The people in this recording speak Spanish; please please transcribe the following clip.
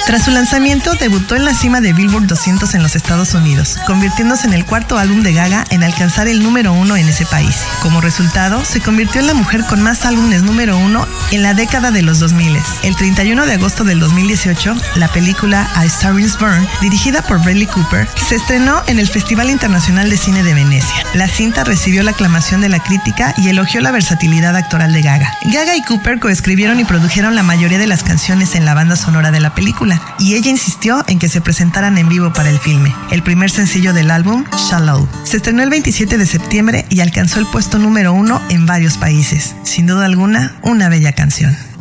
Tras su lanzamiento, debutó en la cima de Billboard 200 en los Estados Unidos, convirtiéndose en el cuarto álbum de Gaga en alcanzar el número 1 en ese país. Como resultado, se convirtió en la mujer con más álbumes número 1 en la década de los 2000. El 31 de agosto del 2018, la película A Star is Born, dirigida por Bradley Cooper, se estrenó en el Festival Internacional de Cine de Venecia. La cinta recibió la aclamación de la crítica y elogió la versatilidad actoral de Gaga. Gaga y Cooper coescribieron y produjeron la mayoría de las canciones en la banda sonora de la película, y ella insistió en que se presentaran en vivo para el filme. El primer sencillo del álbum, Shallow, se estrenó el 27 de septiembre y alcanzó el puesto número 1 en varios países. Sin duda alguna, una bella canción.